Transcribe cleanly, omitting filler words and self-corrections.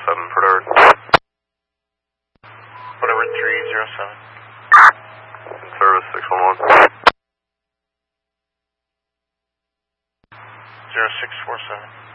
for Dark. Whatever 307. In service 611. 0647.